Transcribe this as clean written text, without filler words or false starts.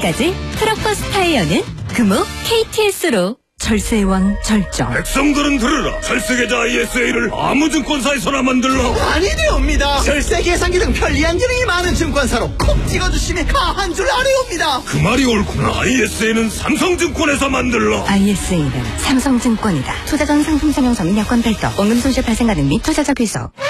지금까지 트럭버스 타이어는 금호 KTS로. 절세의 왕 절정. 백성들은 들으라. 절세계좌 ISA를 아무 증권사에서나 만들라. 아니 되옵니다. 절세 계산기 등 편리한 기능이 많은 증권사로 콕 찍어주시면 가한 줄 아래옵니다. 그 말이 옳구나. ISA는 삼성증권에서 만들라. ISA는 삼성증권이다. 투자 전 상품 설명 서민 여건 발더. 원금 손실 발생 가능 및 투자자 비서.